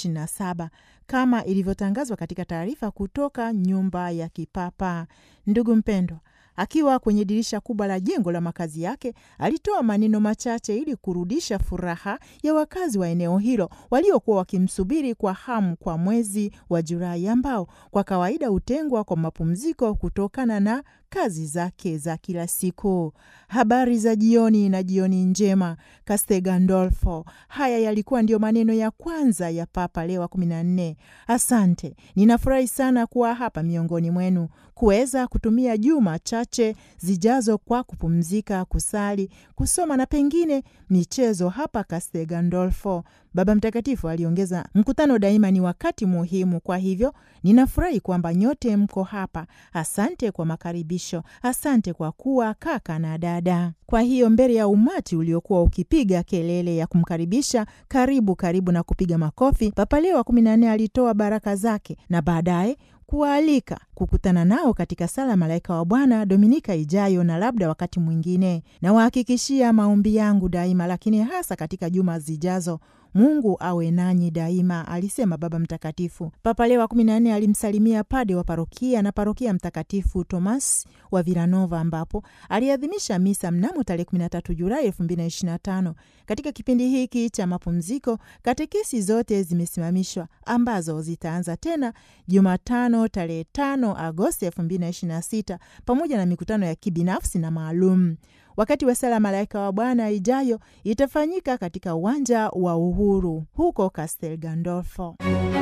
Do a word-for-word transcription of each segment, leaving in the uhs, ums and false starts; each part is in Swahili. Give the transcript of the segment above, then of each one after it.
ishirini na saba kama ilivyotangazwa katika taarifa kutoka nyumba ya kipapa. Ndugu mpendwa, akiwa kwenye dirisha kubwa la jengo la makazi yake, alitoa maneno machache ili kurudisha furaha ya wakazi wa eneo hilo waliokuwa wakimsubiri kwa hamu kwa mwezi wa Julai ambao kwa kawaida hutengwa kwa mapumziko kutokana na kazi zake za kila siku. Habari za jioni na jioni njema, Castel Gandolfo. Haya yalikuwa ndio maneno ya kwanza ya Papa Leo wa kumi na nne. Asante, ninafurahi sana kuwa hapa miongoni mwenu, kuweza kutumia juma chache zijazo kwa kupumzika, kusali, kusoma na pengine michezo hapa Castel Gandolfo. Baba Mtakatifu aliongeza, mkutano daima ni wakati muhimu, kwa hivyo ninafurahi kwamba nyote mko hapa. Asante kwa makaribisho, asante kwa kuwa kaka na dada. Kwa hiyo mbele ya umati uliokuwa ukipiga kelele ya kumkaribisha karibu karibu na kupiga makofi, Papa Leo wa kumi na nne alitoa baraka zake na baadaye kuwaalika kukutana nao katika sala Malaika wa Bwana Dominika ijayo na labda wakati mwingine. Na wahakikishia maombi yangu daima, lakini hasa katika juma zijazo. Mungu awe nanyi daima, alisema Baba Mtakatifu. Papa Leo wa kumi na nne alimsalimia pade wa parokia na parokia Mtakatifu Tomas wa Villanova ambapo aliadhimisha misa mnamo tarehe kumi na tatu Julai elfu mbili na ishirini na tano. Katika kipindi hiki cha mapumziko, katekesi zote zimesimamishwa ambazo zitaanza tena Jumatano tarehe tano Agosti elfu mbili na ishirini na sita pamoja na mikutano ya kibinafsi na maalum. Wakati wa sala Malaika wa Bwana ijayo itafanyika katika uwanja wa Uhuru huko Castel Gandolfo.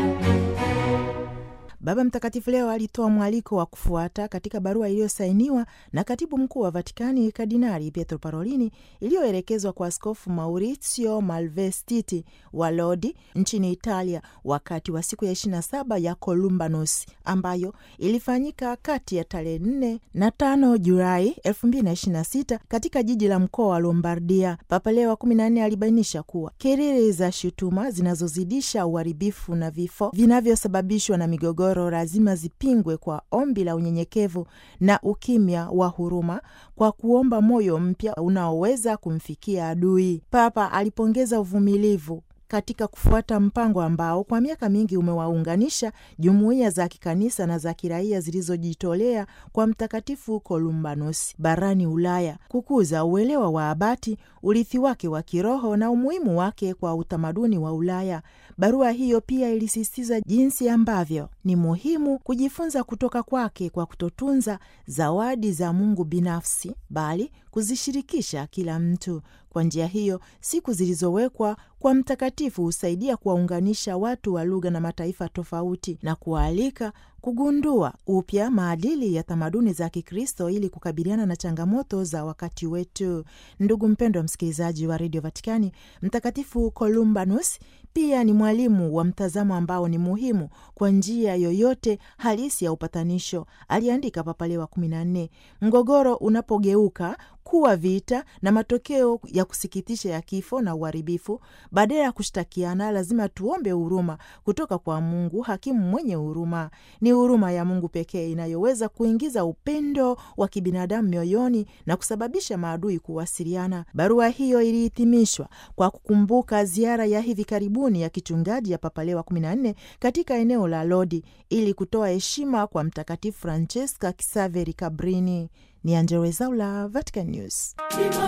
Baba Mtakatifu leo alitoa mwaliko wa kufuata katika barua iliyosainiwa na katibu mkuu wa Vatikani Kardinali Pietro Parolini, iliyoelekezwa kwa Askofu Maurizio Malvestiti wa Lodi nchini Italia wakati wa siku ya ishirini na saba ya Columbanus ambayo ilifanyika kati ya tarehe nne na tano Julai elfu mbili na ishirini na sita katika jiji la mkoa wa Lombardia. Papa Leo wa kumi na nne alibainisha kuwa kelele za shutuma zinazozidisha uharibifu na vifo vinavyosababishwa na migogoro lazima zipingwe kwa ombi la unyenyekevu na ukimya wa huruma, kwa kuomba moyo mpya unaoweza kumfikia adui. Papa alipongeza uvumilivu katika kufuata mpango ambao kwa miaka mingi umewaunganisha jumuiya za kikanisa na za kiraia zilizojitolea kwa Mtakatifu Columbanus barani Ulaya, kukuza uelewa wa abati, urithi wake wa kiroho na umuhimu wake kwa utamaduni wa Ulaya. Barua hiyo pia ilisisitiza jinsi ambavyo ni muhimu kujifunza kutoka kwake kwa kutotunza zawadi za Mungu binafsi, bali kuzishirikisha kila mtu. Kwa njia hiyo, siku zilizowekwa kwa mtakatifu husaidia kuwaunganisha watu wa lugha na mataifa tofauti na kuwaalika kugundua upya maadili ya tamaduni za Kikristo ili kukabiliana na changamoto za wakati wetu. Ndugu mpendwa msikilizaji wa Radio Vatikani, Mtakatifu Columbanus pia ni mwalimu wa mtazamo ambao ni muhimu kwa njia yoyote halisi ya upatanisho, aliandika Papa Leo wa kumi na nne. Mgogoro unapogeuka kuwa vita na matokeo ya kusikitisha ya kifo na uharibifu, badala ya kushtakiana, lazima tuombe huruma kutoka kwa Mungu, hakimu mwenye huruma. Ni huruma ya Mungu pekee inayoweza kuingiza upendo wa kibinadamu mioyoni na kusababisha maadui kuwasiliana. Barua hiyo ilihitimishwa kwa kukumbuka ziara ya hivi karibuni ya kichungaji ya Papa Leo wa kumi na nne katika eneo la Lodi ili kutoa heshima kwa Mtakatifu Francesca Xaveri Cabrini. Ni Angella Rwezaula, Vatican News.